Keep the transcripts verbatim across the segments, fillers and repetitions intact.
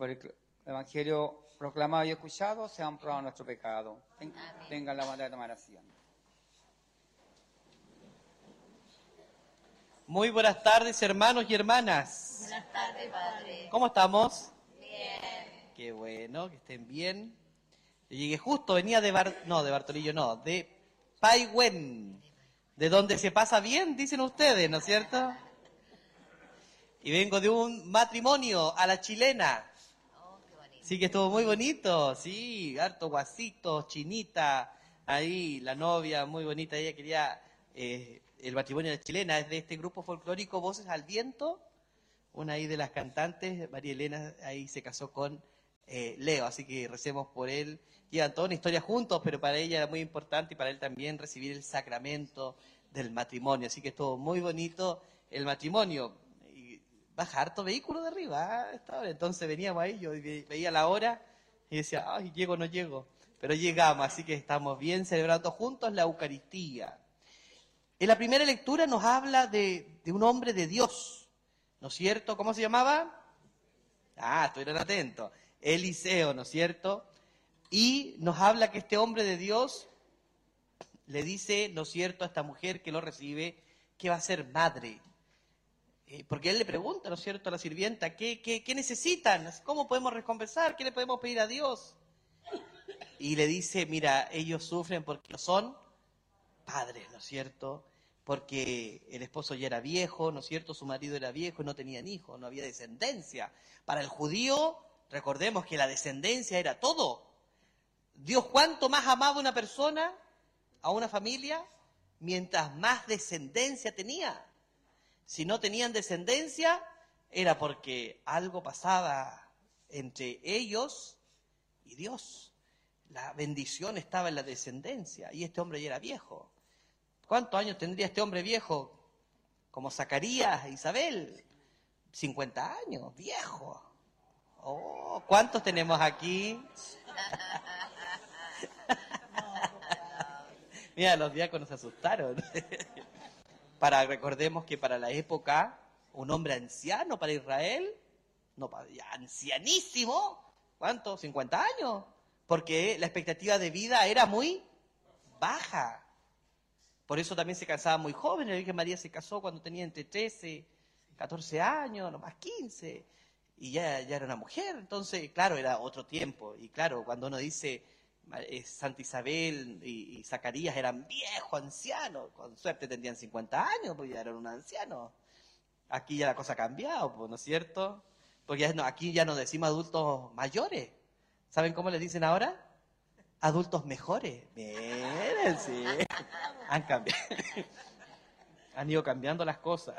por el Evangelio proclamado y escuchado, sean probados nuestro pecado. Ten, tengan la bondad de tomar asiento. Muy buenas tardes, hermanos y hermanas. Buenas tardes, Padre. ¿Cómo estamos? Bien. Qué bueno, que estén bien. Yo llegué justo, venía de Bar... no, de Bartolillo no, de Paiwen, de donde se pasa bien, dicen ustedes, ¿no es cierto? Y vengo de un matrimonio a la chilena. Oh, qué bonito. Sí, que estuvo muy bonito, sí, harto guasito, chinita, ahí la novia muy bonita, ella quería, eh, el matrimonio de la chilena es de este grupo folclórico Voces al Viento, una ahí de las cantantes, María Elena, ahí se casó con eh, Leo, así que recemos por él. Llevan toda una historia juntos, pero para ella era muy importante y para él también recibir el sacramento del matrimonio, así que estuvo muy bonito el matrimonio. Y baja harto vehículo de arriba, ¿eh? Esta hora. Entonces veníamos ahí, yo veía la hora y decía, ay, llego o no llego, pero llegamos, así que estamos bien celebrando juntos la Eucaristía. En la primera lectura nos habla de, de un hombre de Dios, ¿no es cierto? ¿Cómo se llamaba? Ah, estuvieron atentos. Eliseo, ¿no es cierto? Y nos habla que este hombre de Dios le dice, ¿no es cierto?, a esta mujer que lo recibe, que va a ser madre. Eh, porque él le pregunta, ¿no es cierto?, a la sirvienta, ¿qué, qué, qué necesitan? ¿Cómo podemos recompensar? ¿Qué le podemos pedir a Dios? Y le dice, mira, ellos sufren porque no son padres, ¿no es cierto? Porque el esposo ya era viejo, ¿no es cierto? Su marido era viejo y no tenían hijos, no había descendencia. Para el judío, recordemos que la descendencia era todo. Dios, ¿cuánto más amaba a una persona, a una familia? Mientras más descendencia tenía. Si no tenían descendencia, era porque algo pasaba entre ellos y Dios. La bendición estaba en la descendencia, y este hombre ya era viejo. ¿Cuántos años tendría este hombre viejo? Como Zacarías e Isabel. cincuenta años, viejo. Oh, ¿cuántos tenemos aquí? Mira, los diáconos se asustaron. Para, recordemos que para la época, un hombre anciano para Israel, no, ya ancianísimo, ¿cuánto? cincuenta años. Porque la expectativa de vida era muy baja. Por eso también se casaba muy joven. La Virgen María se casó cuando tenía entre trece, catorce años, no más quince. Y ya, ya era una mujer. Entonces, claro, era otro tiempo. Y claro, cuando uno dice eh, Santa Isabel y, y Zacarías eran viejos, ancianos, con suerte tendrían cincuenta años, pues ya eran un anciano. Aquí ya la cosa ha cambiado, pues, ¿no es cierto? Porque ya no, aquí ya no decimos adultos mayores. ¿Saben cómo les dicen ahora? Adultos mejores. Miren, sí. Han cambiado. Han ido cambiando las cosas.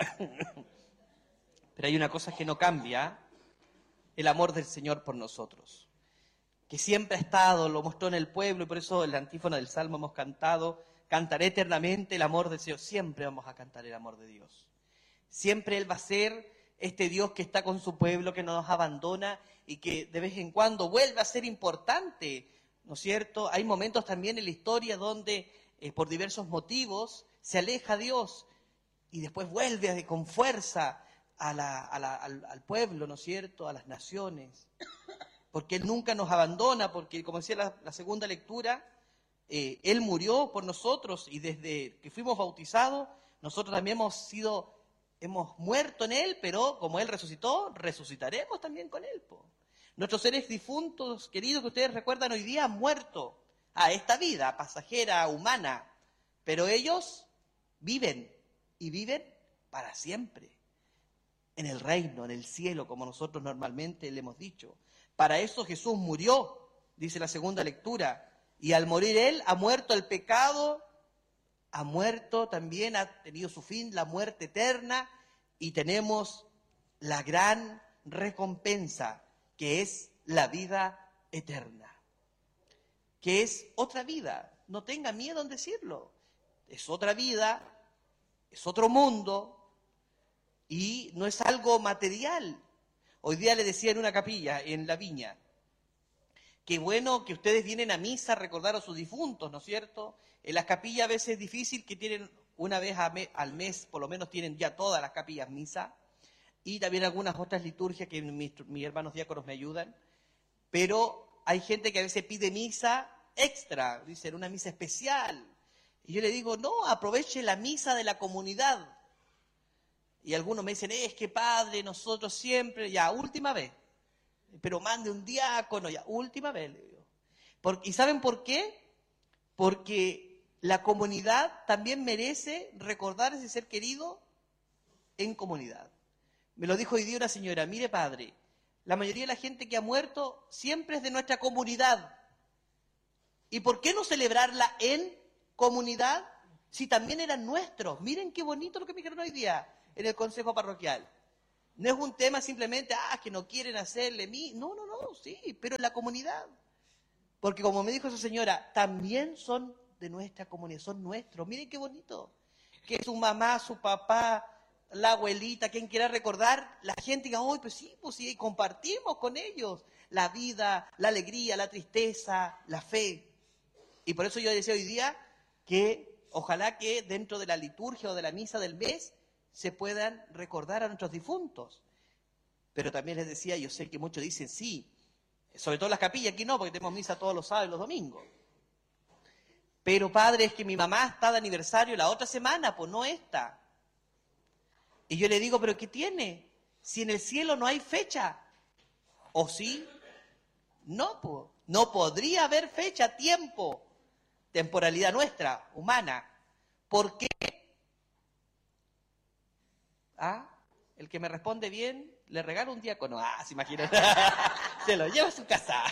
Pero hay una cosa que no cambia: el amor del Señor por nosotros. Que siempre ha estado, lo mostró en el pueblo, y por eso en la antífona del Salmo hemos cantado, cantaré eternamente el amor del Señor. Siempre vamos a cantar el amor de Dios. Siempre Él va a ser este Dios que está con su pueblo, que no nos abandona y que de vez en cuando vuelve a ser importante, ¿no es cierto? Hay momentos también en la historia donde eh, por diversos motivos se aleja Dios y después vuelve con fuerza a la, a la, al, al pueblo, ¿no es cierto?, a las naciones. Porque Él nunca nos abandona, porque como decía la, la segunda lectura, eh, Él murió por nosotros y desde que fuimos bautizados, nosotros también hemos sido, hemos muerto en Él, pero como Él resucitó, resucitaremos también con Él, po. Nuestros seres difuntos, queridos, que ustedes recuerdan hoy día, han muerto a esta vida pasajera, humana, pero ellos viven y viven para siempre. En el reino, en el cielo, como nosotros normalmente le hemos dicho. Para eso Jesús murió, dice la segunda lectura, y al morir Él ha muerto el pecado, ha muerto también, ha tenido su fin, la muerte eterna, y tenemos la gran recompensa, que es la vida eterna, que es otra vida. No tenga miedo en decirlo. Es otra vida, es otro mundo, y no es algo material. Hoy día le decía en una capilla, en La Viña, qué bueno que ustedes vienen a misa a recordar a sus difuntos, ¿no es cierto? En las capillas a veces es difícil, que tienen una vez al mes, por lo menos tienen ya todas las capillas misa, y también algunas otras liturgias que mis, mis hermanos diáconos me ayudan, pero hay gente que a veces pide misa extra, dicen una misa especial, y yo le digo, no, aproveche la misa de la comunidad. Y algunos me dicen, es que padre, nosotros siempre, ya, última vez, pero mande un diácono, ya, última vez, le digo. Por, ¿y saben por qué? Porque la comunidad también merece recordar ese ser querido en comunidad. Me lo dijo hoy día una señora, mire padre, la mayoría de la gente que ha muerto siempre es de nuestra comunidad. ¿Y por qué no celebrarla en comunidad si también eran nuestros? Miren qué bonito lo que me dijeron hoy día en el consejo parroquial. No es un tema simplemente, ah, que no quieren hacerle mí. No, no, no, sí, pero en la comunidad. Porque como me dijo esa señora, también son de nuestra comunidad, son nuestros. Miren qué bonito. Que su mamá, su papá, la abuelita, quien quiera recordar, la gente diga, oh, pues sí, pues sí, compartimos con ellos la vida, la alegría, la tristeza, la fe. Y por eso yo decía hoy día que ojalá que dentro de la liturgia o de la misa del mes se puedan recordar a nuestros difuntos. Pero también les decía, yo sé que muchos dicen sí, sobre todo las capillas, aquí no, porque tenemos misa todos los sábados y los domingos. Pero padre, es que mi mamá está de aniversario la otra semana, pues no esta. Y yo le digo, ¿pero qué tiene? Si en el cielo no hay fecha. ¿O sí? No, pues. No podría haber fecha, tiempo. Temporalidad nuestra, humana. ¿Por qué? Ah, el que me responde bien, le regalo un diácono. Ah, se imagina. Se lo lleva a su casa.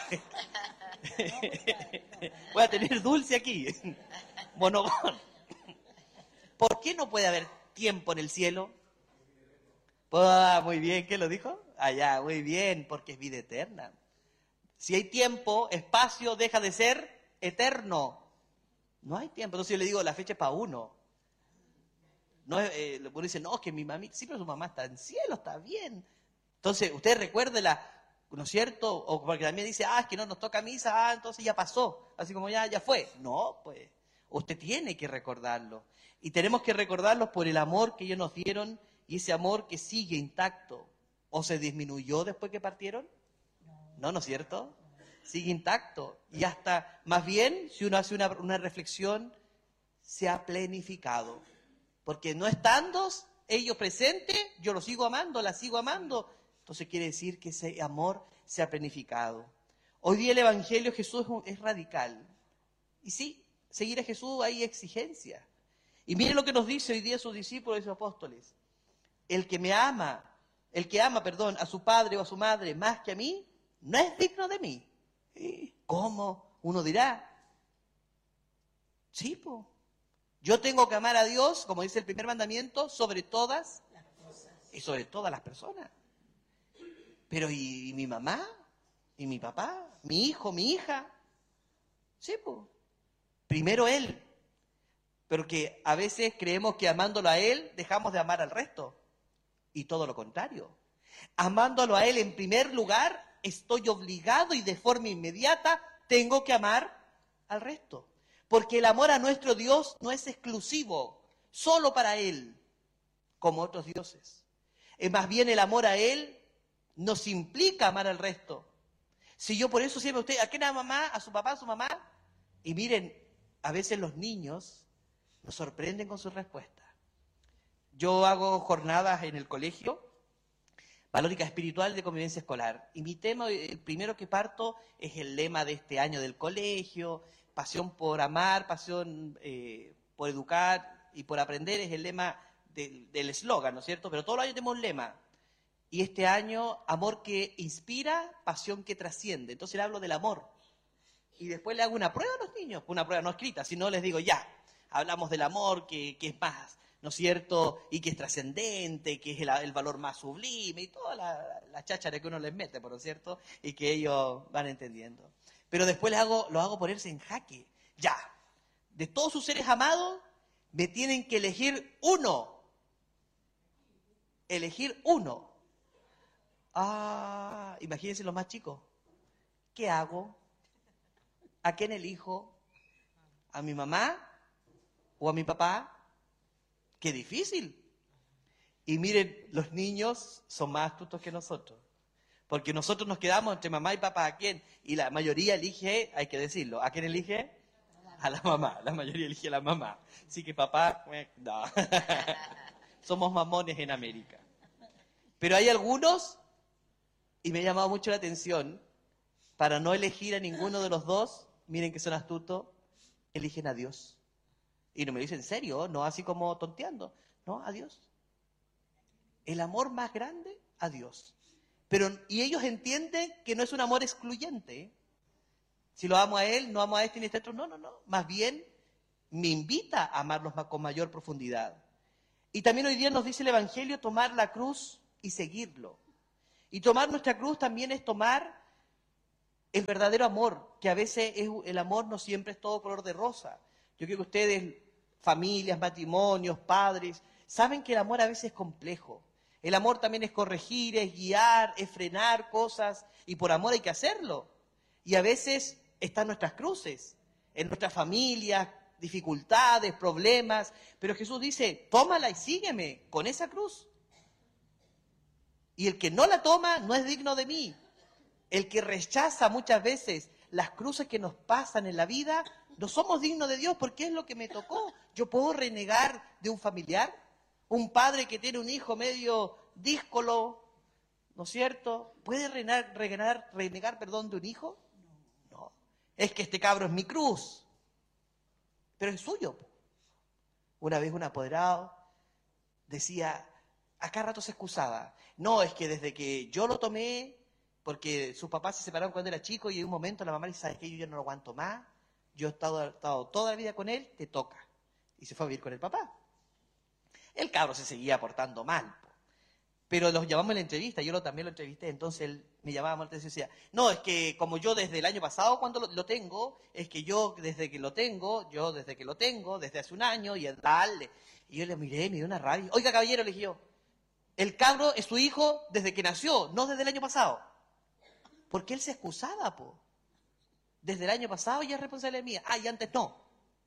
Voy a tener dulce aquí. Monogón. ¿Por qué no puede haber tiempo en el cielo? Ah, muy bien, ¿qué lo dijo? Ah, ya, muy bien, porque es vida eterna. Si hay tiempo, espacio deja de ser eterno. No hay tiempo. Entonces yo le digo, la fecha es para uno. No, eh, uno dice, no, es que mi mamita, sí, pero su mamá está en cielo, está bien. Entonces, usted recuérdela, ¿no es cierto? O porque también dice, ah, es que no nos toca misa, ah, entonces ya pasó, así como ya, ya fue. No, pues, usted tiene que recordarlo. Y tenemos que recordarlos por el amor que ellos nos dieron y ese amor que sigue intacto. ¿O se disminuyó después que partieron? No, ¿no es cierto? Sigue intacto. Y hasta, más bien, si uno hace una, una reflexión, se ha plenificado. Porque no estando ellos presentes, yo los sigo amando, la sigo amando. Entonces quiere decir que ese amor se ha planificado. Hoy día el Evangelio de Jesús es, es radical. Y sí, seguir a Jesús hay exigencia. Y miren lo que nos dice hoy día sus discípulos y sus apóstoles. El que me ama, el que ama, perdón, a su padre o a su madre más que a mí, no es digno de mí. ¿Cómo? Uno dirá. Sí, pues. Yo tengo que amar a Dios, como dice el primer mandamiento, sobre todas las cosas y sobre todas las personas. Pero ¿y, y mi mamá? ¿Y mi papá? ¿Mi hijo? ¿Mi hija? Sí, pues. Primero Él. Pero que a veces creemos que amándolo a Él dejamos de amar al resto. Y todo lo contrario. Amándolo a Él en primer lugar, estoy obligado y de forma inmediata tengo que amar al resto. Porque el amor a nuestro Dios no es exclusivo, solo para Él, como otros dioses. Es más bien el amor a Él nos implica amar al resto. Si yo por eso siempre usted, ¿a quién ama mamá? ¿A su papá, a su mamá? Y miren, a veces los niños nos sorprenden con sus respuestas. Yo hago jornadas en el colegio, valórica espiritual de convivencia escolar. Y mi tema, el primero que parto, es el lema de este año del colegio. Pasión por amar, pasión eh, por educar y por aprender es el lema del eslogan, ¿no es cierto? Pero todos los años tenemos un lema. Y este año, amor que inspira, pasión que trasciende. Entonces le hablo del amor. Y después le hago una prueba a los niños, una prueba no escrita, sino les digo, ya, hablamos del amor que, que es más, ¿no es cierto? Y que es trascendente, que es el, el valor más sublime y toda la, la cháchara que uno les mete, ¿por cierto? Y que ellos van entendiendo. Pero después les hago, los hago ponerse en jaque. Ya, de todos sus seres amados, me tienen que elegir uno. Elegir uno. Ah, imagínense los más chicos. ¿Qué hago? ¿A quién elijo? ¿A mi mamá o a mi papá? ¡Qué difícil! Y miren, los niños son más astutos que nosotros. Porque nosotros nos quedamos entre mamá y papá, ¿a quién? Y la mayoría elige, hay que decirlo, ¿a quién elige? A la mamá, la mayoría elige a la mamá. Así que papá, eh, no. Somos mamones en América. Pero hay algunos, y me ha llamado mucho la atención, para no elegir a ninguno de los dos, miren que son astutos, eligen a Dios. Y no me lo dicen en serio, no así como tonteando, no, a Dios. El amor más grande, a Dios. Pero, y ellos entienden que no es un amor excluyente, ¿eh? Si lo amo a Él, no amo a este ni a este otro. No, no, no. Más bien, me invita a amarlos con mayor profundidad. Y también hoy día nos dice el Evangelio tomar la cruz y seguirlo. Y tomar nuestra cruz también es tomar el verdadero amor, que a veces es, el amor no siempre es todo color de rosa. Yo creo que ustedes, familias, matrimonios, padres, saben que el amor a veces es complejo. El amor también es corregir, es guiar, es frenar cosas, y por amor hay que hacerlo. Y a veces están nuestras cruces, en nuestras familias, dificultades, problemas, pero Jesús dice, tómala y sígueme con esa cruz. Y el que no la toma no es digno de mí. El que rechaza muchas veces las cruces que nos pasan en la vida, no somos dignos de Dios porque es lo que me tocó. Yo puedo renegar de un familiar, un padre que tiene un hijo medio díscolo, ¿no es cierto? ¿Puede renegar, renegar, renegar perdón, de un hijo? No. Es que este cabro es mi cruz, pero es suyo. Una vez un apoderado decía, acá rato se excusaba, no, es que desde que yo lo tomé, porque sus papás se separaron cuando era chico y en un momento la mamá le dice, ¿sabes qué? Yo ya no lo aguanto más, yo he estado, he estado toda la vida con él, te toca. Y se fue a vivir con el papá. El cabro se seguía portando mal, pero los llamamos en la entrevista, yo lo, también lo entrevisté, entonces él me llamaba y decía, no, es que como yo desde el año pasado cuando lo, lo tengo, es que yo desde que lo tengo, yo desde que lo tengo, desde hace un año, y tal, y yo le miré, me dio una rabia, oiga caballero, le dije yo, el cabro es su hijo desde que nació, no desde el año pasado, porque él se excusaba, po, desde el año pasado ya es responsabilidad mía, ah, y antes no, o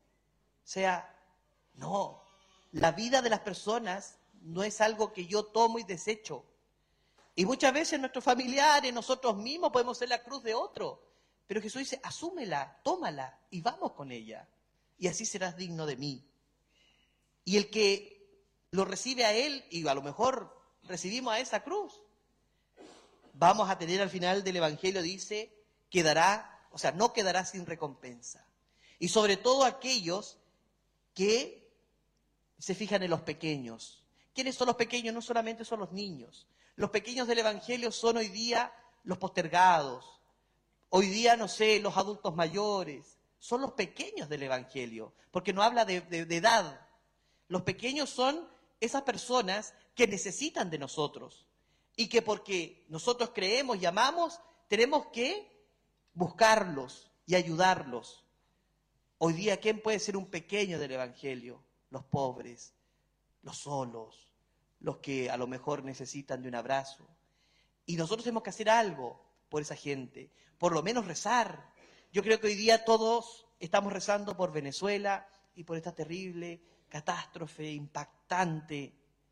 sea, no, la vida de las personas no es algo que yo tomo y desecho. Y muchas veces nuestros familiares, nosotros mismos podemos ser la cruz de otro. Pero Jesús dice, asúmela, tómala y vamos con ella. Y así serás digno de mí. Y el que lo recibe a Él, y a lo mejor recibimos a esa cruz, vamos a tener al final del Evangelio, dice, quedará, o sea, no quedará sin recompensa. Y sobre todo aquellos que se fijan en los pequeños. ¿Quiénes son los pequeños? No solamente son los niños. Los pequeños del Evangelio son hoy día los postergados. Hoy día, no sé, los adultos mayores. Son los pequeños del Evangelio, porque no habla de, de, de edad. Los pequeños son esas personas que necesitan de nosotros y que porque nosotros creemos y amamos, tenemos que buscarlos y ayudarlos. Hoy día, ¿quién puede ser un pequeño del Evangelio? Los pobres, los solos, los que a lo mejor necesitan de un abrazo. Y nosotros tenemos que hacer algo por esa gente, por lo menos rezar. Yo creo que hoy día todos estamos rezando por Venezuela y por esta terrible catástrofe impactante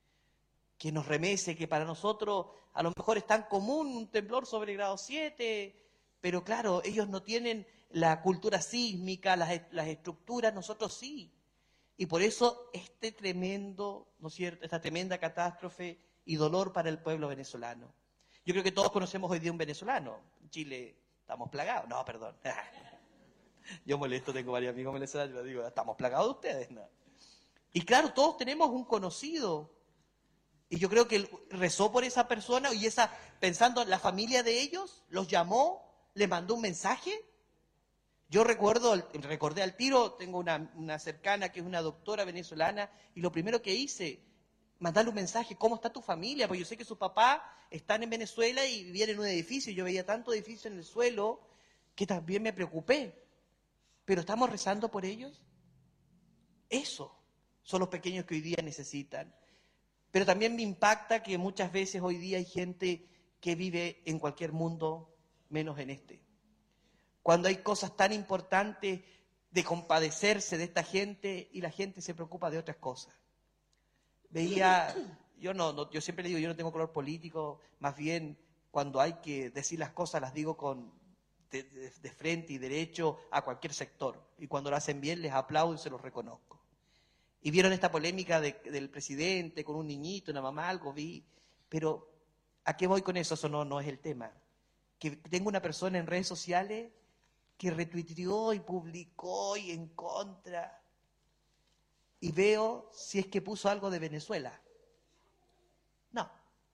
que nos remece, que para nosotros a lo mejor es tan común un temblor sobre grado siete, pero claro, ellos no tienen la cultura sísmica, las, las estructuras, nosotros sí. Y por eso este tremendo, ¿no es cierto?, esta tremenda catástrofe y dolor para el pueblo venezolano. Yo creo que todos conocemos hoy día un venezolano. En Chile estamos plagados. No, perdón. Yo molesto, tengo varios amigos venezolanos, yo digo, estamos plagados de ustedes, ¿no? Y claro, todos tenemos un conocido. Y yo creo que él rezó por esa persona y esa, pensando en la familia de ellos, los llamó, les mandó un mensaje. Yo recuerdo, recordé al tiro, tengo una, una cercana que es una doctora venezolana, y lo primero que hice, mandarle un mensaje, ¿cómo está tu familia? Porque yo sé que sus papás están en Venezuela y vivían en un edificio, y yo veía tanto edificio en el suelo que también me preocupé. ¿Pero estamos rezando por ellos? Eso son los pequeños que hoy día necesitan. Pero también me impacta que muchas veces hoy día hay gente que vive en cualquier mundo, menos en este. Cuando hay cosas tan importantes de compadecerse de esta gente y la gente se preocupa de otras cosas. Veía, yo no, no, yo siempre le digo, yo no tengo color político, más bien cuando hay que decir las cosas las digo con de, de, de frente y derecho a cualquier sector. Y cuando lo hacen bien les aplaudo y se los reconozco. Y vieron esta polémica de, del presidente con un niñito, una mamá, algo vi. Pero, ¿a qué voy con eso? Eso no, no es el tema. Que tengo una persona en redes sociales que retuiteó y publicó y en contra. Y veo si es que puso algo de Venezuela. No.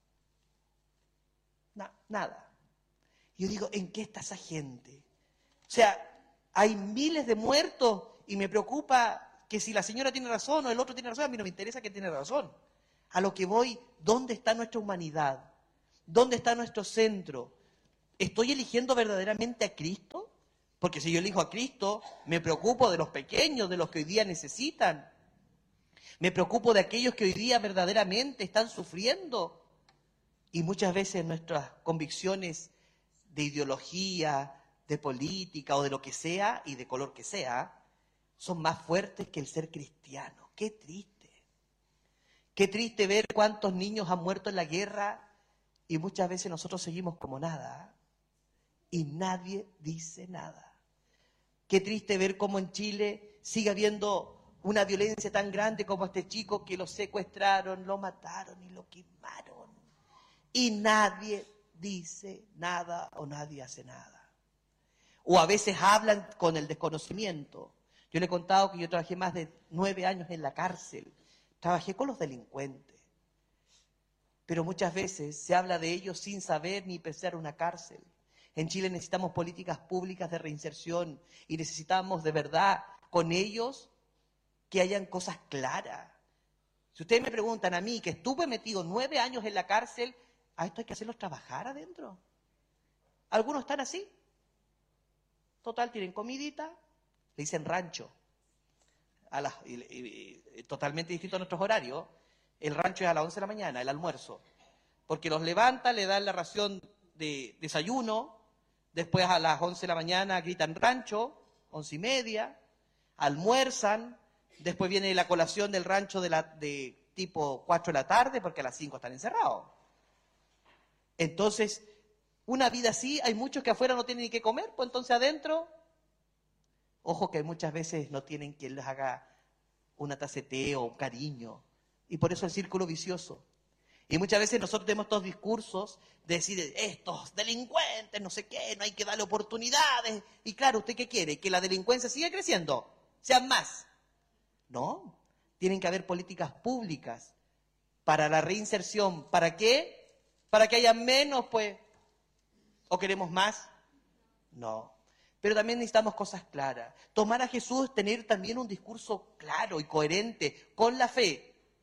No, nada. Yo digo, ¿en qué está esa gente? O sea, hay miles de muertos y me preocupa que si la señora tiene razón o el otro tiene razón, a mí no me interesa que tiene razón. A lo que voy, ¿dónde está nuestra humanidad? ¿Dónde está nuestro centro? ¿Estoy eligiendo verdaderamente a Cristo? Porque si yo elijo a Cristo, me preocupo de los pequeños, de los que hoy día necesitan. Me preocupo de aquellos que hoy día verdaderamente están sufriendo. Y muchas veces nuestras convicciones de ideología, de política o de lo que sea y de color que sea, son más fuertes que el ser cristiano. Qué triste. Qué triste ver cuántos niños han muerto en la guerra y muchas veces nosotros seguimos como nada. Y nadie dice nada. Qué triste ver cómo en Chile sigue habiendo una violencia tan grande como este chico que lo secuestraron, lo mataron y lo quemaron. Y nadie dice nada o nadie hace nada. O a veces hablan con el desconocimiento. Yo le he contado que yo trabajé más de nueve años en la cárcel. Trabajé con los delincuentes. Pero muchas veces se habla de ellos sin saber ni pensar una cárcel. En Chile necesitamos políticas públicas de reinserción y necesitamos de verdad con ellos que hayan cosas claras. Si ustedes me preguntan a mí, que estuve metido nueve años en la cárcel, ¿a esto hay que hacerlos trabajar adentro? Algunos están así. Total, tienen comidita, le dicen rancho. A las, y, y, y, totalmente distinto a nuestros horarios. El rancho es a las once de la mañana, el almuerzo. Porque los levantan, le dan la ración de desayuno, después a las once de la mañana gritan rancho, once y media, almuerzan, después viene la colación del rancho de, la, de tipo cuatro de la tarde, porque a las cinco están encerrados. Entonces, una vida así, hay muchos que afuera no tienen ni qué comer, pues entonces adentro, ojo que muchas veces no tienen quien les haga una taza de té o un cariño, y por eso el círculo vicioso. Y muchas veces nosotros tenemos estos discursos de decir, estos delincuentes, no sé qué, no hay que darle oportunidades. Y claro, ¿usted qué quiere? ¿Que la delincuencia siga creciendo? ¿Sean más? No, tienen que haber políticas públicas para la reinserción. ¿Para qué? ¿Para que haya menos, pues? ¿O queremos más? No. Pero también necesitamos cosas claras. Tomar a Jesús es tener también un discurso claro y coherente con la fe.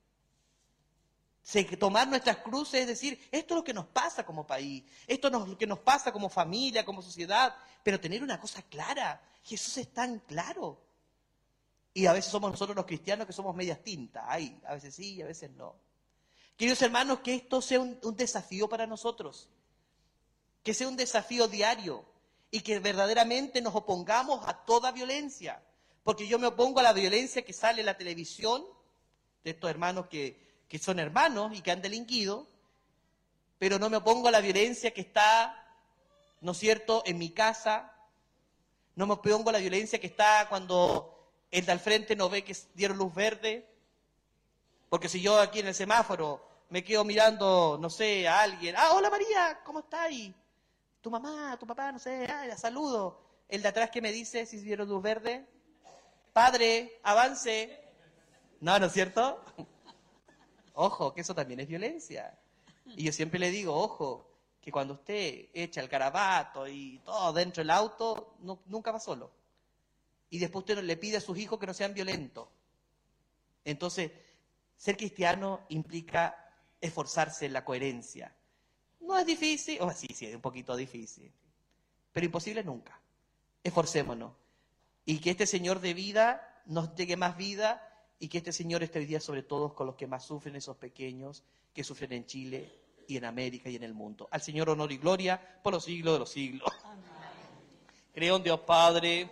Tomar nuestras cruces, es decir, esto es lo que nos pasa como país, esto es lo que nos pasa como familia, como sociedad, pero tener una cosa clara. Jesús es tan claro. Y a veces somos nosotros los cristianos que somos medias tintas. Ay, a veces sí y a veces no. Queridos hermanos, que esto sea un, un desafío para nosotros. Que sea un desafío diario. Y que verdaderamente nos opongamos a toda violencia. Porque yo me opongo a la violencia que sale en la televisión, de estos hermanos que... que son hermanos y que han delinquido, pero no me opongo a la violencia que está, ¿no es cierto?, en mi casa, no me opongo a la violencia que está cuando el de al frente no ve que dieron luz verde, porque si yo aquí en el semáforo me quedo mirando, no sé, a alguien, ah, hola María, ¿cómo estás? Y tu mamá, tu papá, no sé, ah, la saludo, el de atrás que me dice si dieron luz verde, padre, avance, no, ¿no es cierto?, ojo, que eso también es violencia. Y yo siempre le digo, ojo, que cuando usted echa el garabato y todo dentro del auto, no, nunca va solo. Y después usted le pide a sus hijos que no sean violentos. Entonces, ser cristiano implica esforzarse en la coherencia. No es difícil, o oh, sí, sí, es un poquito difícil, pero imposible nunca. Esforcémonos. Y que este Señor de vida nos llegue más vida. Y que este Señor esté hoy día sobre todos con los que más sufren, esos pequeños que sufren en Chile y en América y en el mundo. Al Señor honor y gloria por los siglos de los siglos. Amén. Creo en Dios Padre,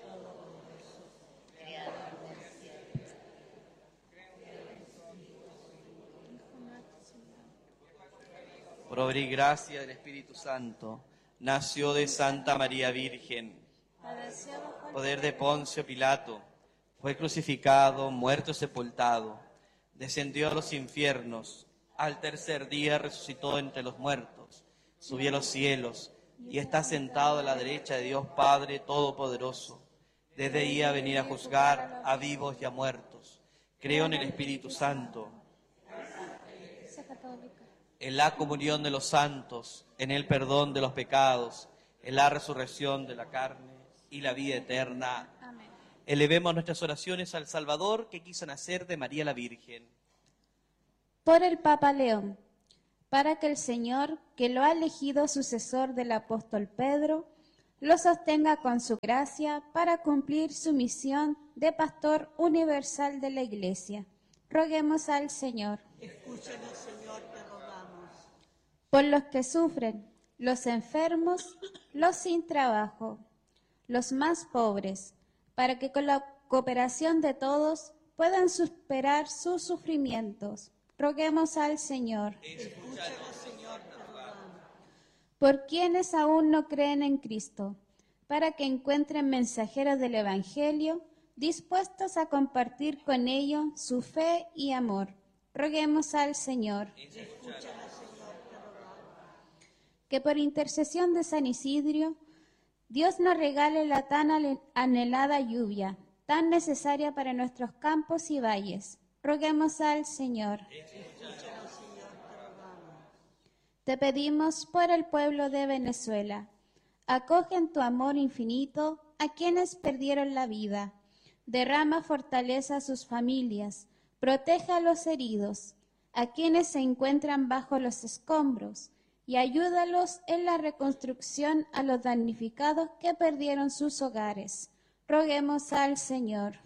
por obra y gracia del Espíritu Santo, nació de Santa María Virgen, poder de Poncio Pilato, fue crucificado, muerto y sepultado, descendió a los infiernos, al tercer día resucitó entre los muertos, subió a los cielos y está sentado a la derecha de Dios Padre Todopoderoso. Desde ahí a venir a juzgar a vivos y a muertos. Creo en el Espíritu Santo, en la comunión de los santos, en el perdón de los pecados, en la resurrección de la carne y la vida eterna. Amén. Elevemos nuestras oraciones al Salvador que quiso nacer de María la Virgen. Por el Papa León, para que el Señor, que lo ha elegido sucesor del apóstol Pedro, lo sostenga con su gracia para cumplir su misión de pastor universal de la Iglesia. Roguemos al Señor. Escúchanos, Señor, te rogamos. Por los que sufren, los enfermos, los sin trabajo, los más pobres, para que con la cooperación de todos puedan superar sus sufrimientos. Roguemos al Señor. Escúchanos, Señor, te rogamos. Por quienes aún no creen en Cristo, para que encuentren mensajeros del Evangelio dispuestos a compartir con ellos su fe y amor. Roguemos al Señor. Escúchanos, Señor, te rogamos. Que por intercesión de San Isidro, Dios nos regale la tan ale- anhelada lluvia, tan necesaria para nuestros campos y valles. Roguemos al Señor. Escúchanos, Señor, te rogamos. Te pedimos por el pueblo de Venezuela. Acoge en tu amor infinito a quienes perdieron la vida. Derrama fortaleza a sus familias. Protege a los heridos, a quienes se encuentran bajo los escombros, y ayúdalos en la reconstrucción a los damnificados que perdieron sus hogares. Roguemos al Señor.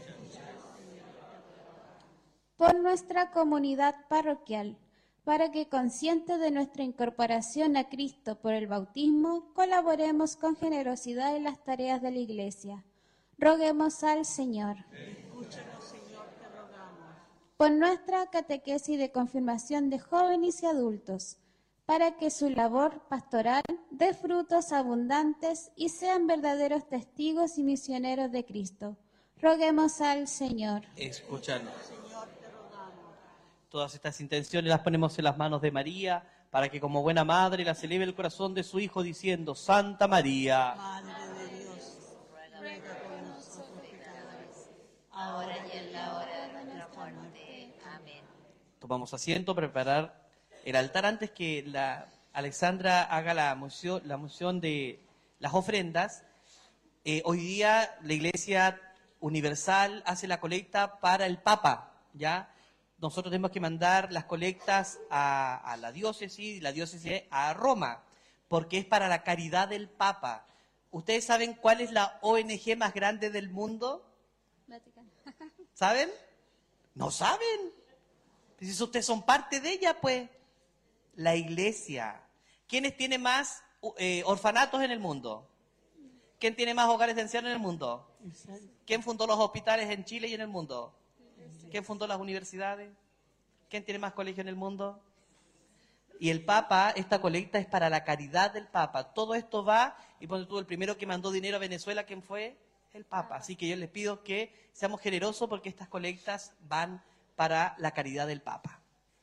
Por nuestra comunidad parroquial, para que conscientes de nuestra incorporación a Cristo por el bautismo, colaboremos con generosidad en las tareas de la Iglesia. Roguemos al Señor. Escúchanos, Señor, te rogamos. Por nuestra catequesis de confirmación de jóvenes y adultos, para que su labor pastoral dé frutos abundantes y sean verdaderos testigos y misioneros de Cristo. Roguemos al Señor. Escúchanos. Señor, te rogamos. Todas estas intenciones las ponemos en las manos de María, para que como buena madre las eleve el corazón de su Hijo diciendo: Santa María, Madre de Dios, ruega por nosotros pecadores, Ahora y en la hora de nuestra muerte. Amén. tomamos asiento, preparar el altar antes que la Alexandra haga la moción, la moción de las ofrendas. Eh, hoy día la Iglesia Universal hace la colecta para el Papa, ¿ya? Nosotros tenemos que mandar las colectas a, a la diócesis, y la diócesis a Roma, porque es para la caridad del Papa. ¿Ustedes saben cuál es la O N G más grande del mundo? ¿Saben? ¿No saben? Pues si ustedes son parte de ella, pues. La Iglesia. ¿Quiénes tienen más eh, orfanatos en el mundo? ¿Quién tiene más hogares de ancianos en el mundo? ¿Quién fundó los hospitales en Chile y en el mundo? ¿Quién fundó las universidades? ¿Quién tiene más colegios en el mundo? Y el Papa, esta colecta es para la caridad del Papa. Todo esto va, y ponte tú, el primero que mandó dinero a Venezuela, ¿quién fue? El Papa. Así que yo les pido que seamos generosos porque estas colectas van para la caridad del Papa.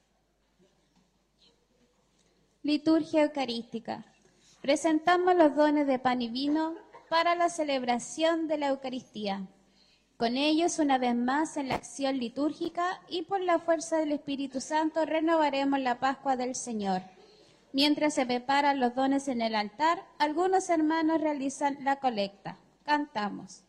Liturgia Eucarística. Presentamos los dones de pan y vino para la celebración de la Eucaristía. Con ellos, una vez más, en la acción litúrgica y por la fuerza del Espíritu Santo, renovaremos la Pascua del Señor. Mientras se preparan los dones en el altar, algunos hermanos realizan la colecta. Cantamos.